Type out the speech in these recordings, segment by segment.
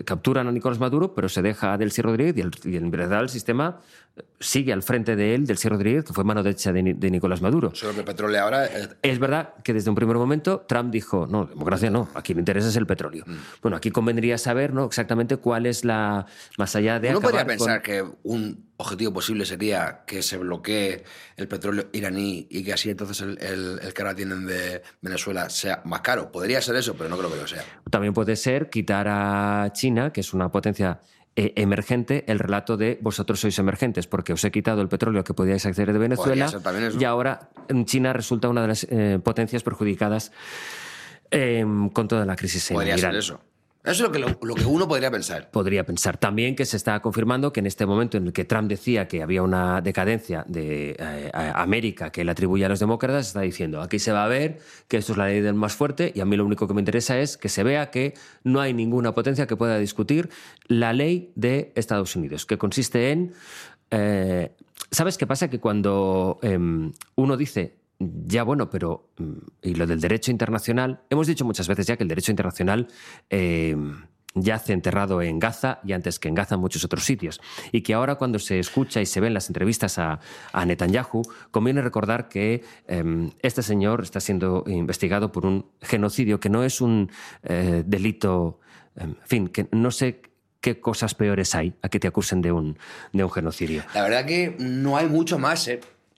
capturan a Nicolás Maduro, pero se deja a Delcy Rodríguez y en verdad el sistema sigue al frente de él, Delcy Rodríguez, que fue mano derecha de Nicolás Maduro. Solo que el petróleo ahora... Es verdad que desde un primer momento Trump dijo, no, democracia no, aquí me interesa es el petróleo. Bueno, aquí convendría saber, ¿no?, exactamente cuál es la... Más allá de... Uno podría pensar que un objetivo posible sería que se bloquee el petróleo iraní y que así entonces el que ahora tienen de Venezuela sea más caro. Podría ser eso, pero no creo que lo sea. También puede ser quitar a China, que es una potencia emergente, el relato de vosotros sois emergentes, porque os he quitado el petróleo que podíais acceder de Venezuela y ahora China resulta una de las potencias perjudicadas con toda la crisis en Irán. Podría ser eso. Eso es lo que uno podría pensar. Podría pensar. También que se está confirmando que en este momento en el que Trump decía que había una decadencia de América que él atribuye a los demócratas, está diciendo, aquí se va a ver que esto es la ley del más fuerte y a mí lo único que me interesa es que se vea que no hay ninguna potencia que pueda discutir la ley de Estados Unidos, que consiste en... ¿Sabes qué pasa? Que cuando uno dice... Ya bueno, pero y lo del derecho internacional, hemos dicho muchas veces ya que el derecho internacional yace enterrado en Gaza y antes que en Gaza en muchos otros sitios, y que ahora cuando se escucha y se ven las entrevistas a Netanyahu, conviene recordar que este señor está siendo investigado por un genocidio que no es un delito, en fin, que no sé qué cosas peores hay a que te acusen de un genocidio. La verdad que no hay mucho más,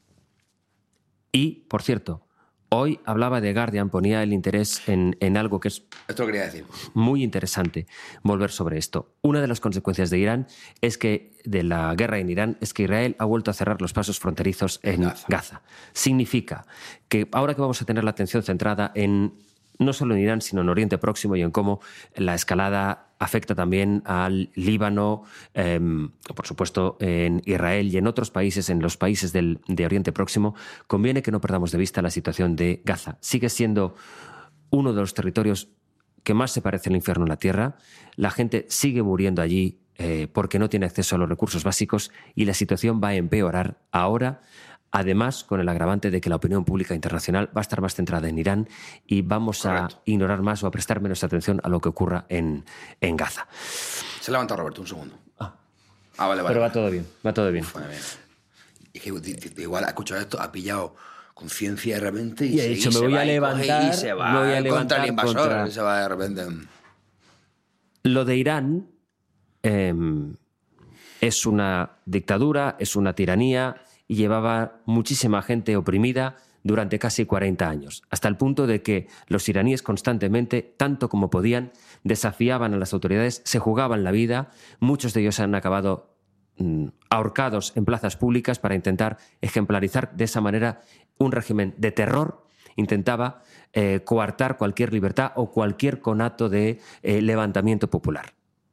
Y, por cierto, hoy hablaba de Guardian, ponía el interés en algo que es Esto lo quería decir. Muy interesante volver sobre esto. Una de las consecuencias de Irán es que, de la guerra en Irán, es que Israel ha vuelto a cerrar los pasos fronterizos en Gaza. Significa que ahora que vamos a tener la atención centrada en no solo en Irán, sino en Oriente Próximo y en cómo la escalada afecta también al Líbano, por supuesto en Israel y en otros países, en los países de Oriente Próximo, conviene que no perdamos de vista la situación de Gaza. Sigue siendo uno de los territorios que más se parece al infierno en la tierra. La gente sigue muriendo allí porque no tiene acceso a los recursos básicos y la situación va a empeorar ahora. Además, con el agravante de que la opinión pública internacional va a estar más centrada en Irán y vamos a ignorar más o a prestar menos atención a lo que ocurra en Gaza. Se levanta Roberto, un segundo. Vale. Pero va todo bien, va todo bien. Es que igual ha escuchado esto, ha pillado conciencia de repente y ha dicho, me voy a levantar, y se va contra el invasor, se va de repente. Lo de Irán es una dictadura, es una tiranía, y llevaba muchísima gente oprimida durante casi 40 años, hasta el punto de que los iraníes constantemente, tanto como podían, desafiaban a las autoridades, se jugaban la vida, muchos de ellos han acabado ahorcados en plazas públicas para intentar ejemplarizar de esa manera un régimen de terror. Intentaba coartar cualquier libertad o cualquier conato de levantamiento popular.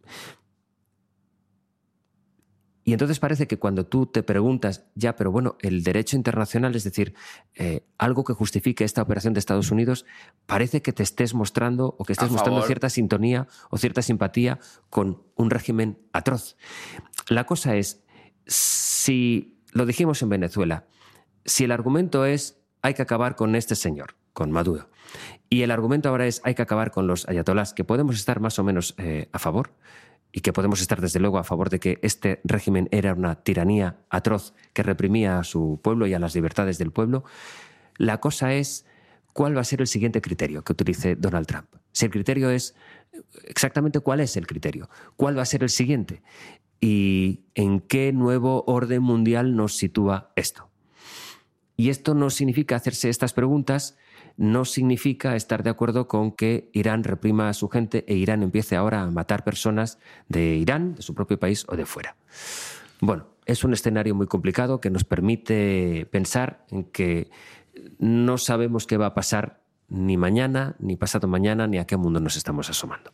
Y entonces parece que cuando tú te preguntas, ya, pero bueno, el derecho internacional, es decir, algo que justifique esta operación de Estados Unidos, parece que te estés mostrando o que estés mostrando cierta sintonía o cierta simpatía con un régimen atroz. La cosa es, si lo dijimos en Venezuela, si el argumento es hay que acabar con este señor, con Maduro, y el argumento ahora es hay que acabar con los ayatolás, que podemos estar más o menos a favor, y que podemos estar desde luego a favor de que este régimen era una tiranía atroz que reprimía a su pueblo y a las libertades del pueblo, la cosa es cuál va a ser el siguiente criterio que utilice Donald Trump. Si el criterio es exactamente cuál es el criterio, cuál va a ser el siguiente y en qué nuevo orden mundial nos sitúa esto. Y esto no significa hacerse estas preguntas, no significa estar de acuerdo con que Irán reprima a su gente e Irán empiece ahora a matar personas de Irán, de su propio país o de fuera. Bueno, es un escenario muy complicado que nos permite pensar en que no sabemos qué va a pasar ni mañana, ni pasado mañana, ni a qué mundo nos estamos asomando.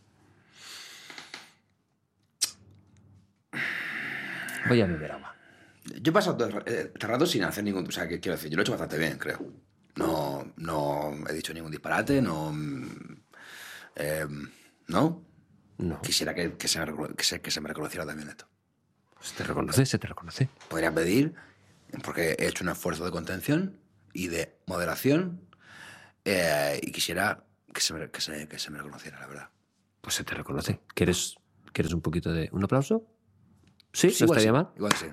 Voy a beber agua. Yo he pasado todo el rato sin hacer ningún... O sea, que quiero decir, yo lo he hecho bastante bien, creo. No he dicho ningún disparate, ¿no? Quisiera que se me reconociera también esto. Se te reconoce. Podría pedir, porque he hecho un esfuerzo de contención y de moderación, y quisiera que se me reconociera, la verdad. Pues se te reconoce, que eres ¿Quieres un poquito de un aplauso? Sí, Sí, no estaría mal. Igual sí.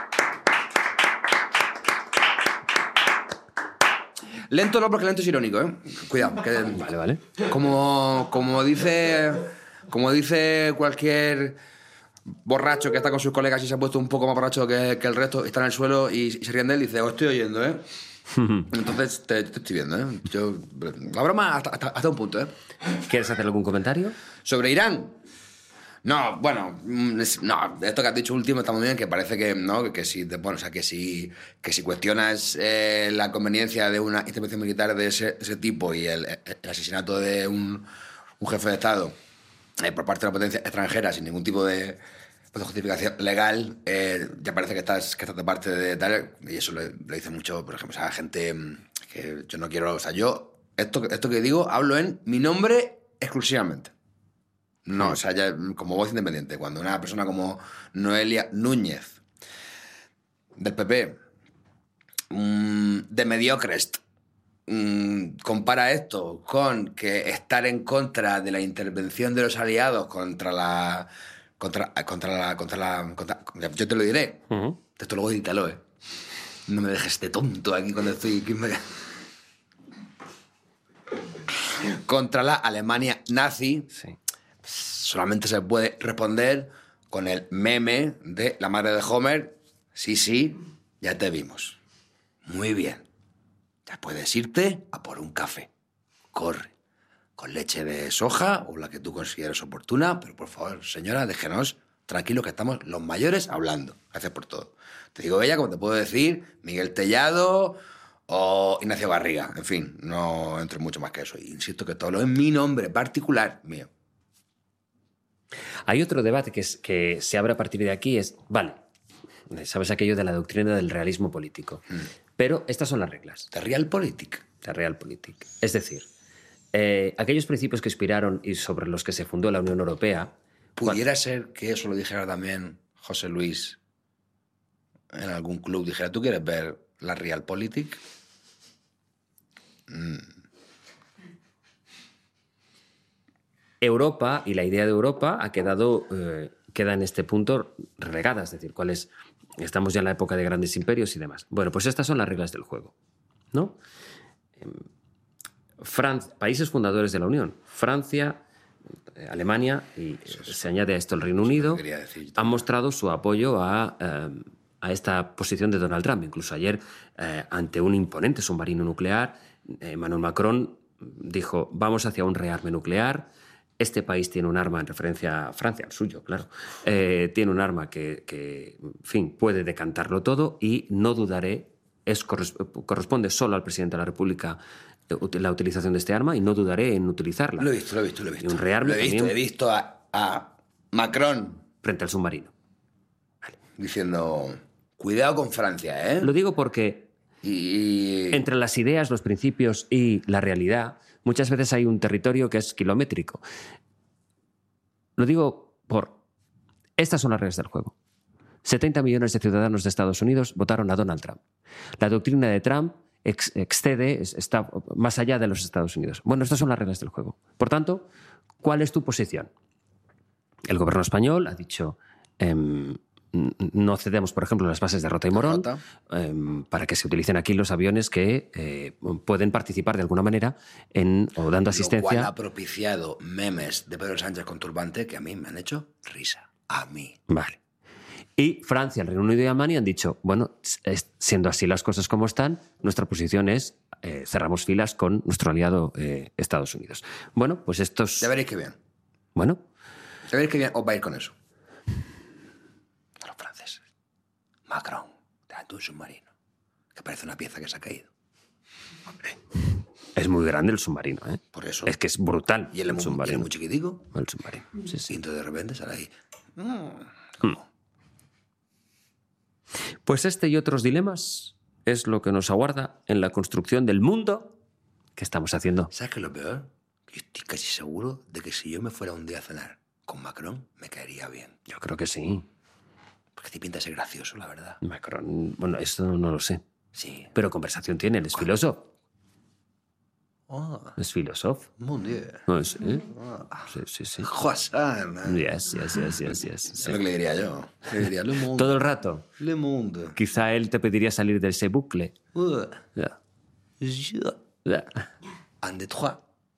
Lento no, porque lento es irónico, ¿eh? Cuidado. Que, Vale. como dice cualquier borracho que está con sus colegas y se ha puesto un poco más borracho que el resto, está en el suelo y se ríen de él y dice, os estoy oyendo, ¿eh? Entonces te estoy viendo, ¿eh? La broma hasta un punto, ¿eh? ¿Quieres hacer algún comentario? ¿Sobre Irán? No, bueno, no, esto que has dicho último está muy bien, que parece que, ¿no? Que si, bueno, o sea, que si cuestionas la conveniencia de una intervención militar de ese tipo y el asesinato de un jefe de Estado por parte de una potencia extranjera sin ningún tipo de justificación legal, ya parece que estás de parte de tal, y eso le dice mucho, por ejemplo, a gente que yo no quiero, o sea, yo, esto que digo, hablo en mi nombre exclusivamente. No, o sea, ya como voz independiente. Cuando una persona como Noelia Núñez, del PP, de Mediocrest, compara esto con que estar en contra de la intervención de los aliados yo te lo diré. Esto luego edítalo, ¿eh? No me dejes de tonto aquí cuando estoy... Contra la Alemania nazi. Sí. Solamente se puede responder con el meme de la madre de Homer. Sí, ya te vimos. Muy bien. Ya puedes irte a por un café. Corre. Con leche de soja o la que tú consideres oportuna, pero por favor, señora, déjenos tranquilos que estamos los mayores hablando. Gracias por todo. Te digo ella, como te puedo decir, Miguel Tellado o Ignacio Garriga. En fin, no entro mucho más que eso. Insisto que todo lo en mi nombre particular mío. Hay otro debate que se abre a partir de aquí, vale, sabes aquello de la doctrina del realismo político, pero estas son las reglas. De Realpolitik. De Realpolitik. Es decir, aquellos principios que inspiraron y sobre los que se fundó la Unión Europea... ¿Pudiera ser que eso lo dijera también José Luis en algún club? Dijera, ¿tú quieres ver la Realpolitik? Europa y la idea de Europa queda en este punto relegada, es decir, estamos ya en la época de grandes imperios y demás. Bueno, pues estas son las reglas del juego, ¿no? Países fundadores de la Unión, Francia, Alemania y se añade a esto el Reino Unido, han mostrado su apoyo a esta posición de Donald Trump. Incluso ayer, ante un imponente submarino nuclear, Emmanuel Macron dijo, vamos hacia un rearme nuclear. Este país tiene un arma, en referencia a Francia, al suyo, claro, tiene un arma que, en fin, puede decantarlo todo y no dudaré, corresponde solo al presidente de la República la utilización de este arma y no dudaré en utilizarla. Lo he visto. Y un rearme he visto a Macron frente al submarino. Vale. Diciendo, cuidado con Francia, ¿eh? Lo digo porque entre las ideas, los principios y la realidad, muchas veces hay un territorio que es kilométrico. Lo digo estas son las reglas del juego. 70 millones de ciudadanos de Estados Unidos votaron a Donald Trump. La doctrina de Trump está más allá de los Estados Unidos. Bueno, estas son las reglas del juego. Por tanto, ¿cuál es tu posición? El gobierno español ha dicho no cedemos, por ejemplo, las bases de Rota y Morón para que se utilicen aquí los aviones que pueden participar de alguna manera o dando asistencia. Lo cual ha propiciado memes de Pedro Sánchez con turbante que a mí me han hecho risa. A mí. Vale. Y Francia, el Reino Unido y Alemania han dicho, bueno, siendo así las cosas como están, nuestra posición es cerramos filas con nuestro aliado Estados Unidos. Bueno, pues estos... Ya veréis qué bien. Bueno. Ya veréis qué bien os va a ir con eso. A los franceses. Macron, delante de un submarino, que parece una pieza que se ha caído. Hombre. Es muy grande el submarino, ¿eh? Por eso. Es que es brutal. ¿Y el submarino? Muy chiquitico? El submarino, sí. Y entonces de repente sale ahí... Pues este y otros dilemas es lo que nos aguarda en la construcción del mundo que estamos haciendo. ¿Sabes qué es lo peor? Yo estoy casi seguro de que si yo me fuera un día a cenar con Macron, me caería bien. Yo creo que sí. Porque te pinta ser gracioso, la verdad. Macron, bueno, esto no lo sé. Sí. Pero conversación tiene, él es filósofo. Ah, Es filósofo. mon Dieu. No, sí. Sí. Croissant. Yes. Es lo que le diría yo. Le diría, le monde. Todo el rato. Le monde. Quizá él te pediría salir de ese bucle. Ya. Je. Ya. Un, deux, trois.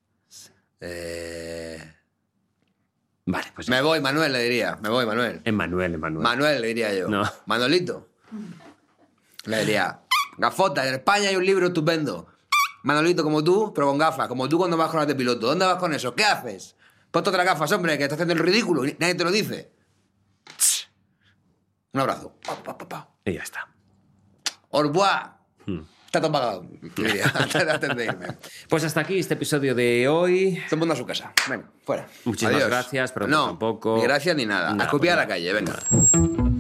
Vale, pues Me voy, Manuel, le diría. Me voy, Manuel. Emmanuel. Manuel, le diría yo. No. Manolito. Le diría, gafota, en España hay un libro estupendo. Manolito como tú, pero con gafas, como tú cuando vas con las de piloto. ¿Dónde vas con eso? ¿Qué haces? Ponte otras gafas, hombre, que estás haciendo el ridículo y nadie te lo dice. Un abrazo. Y ya está. Au revoir. Está todo pagado, le diría, antes de irme. Pues hasta aquí este episodio de hoy. Todo el mundo a su casa. Venga, fuera. Muchísimas Adiós. gracias, pero no, tampoco. Ni gracias ni nada. Nada, A copiar a pues la calle, venga.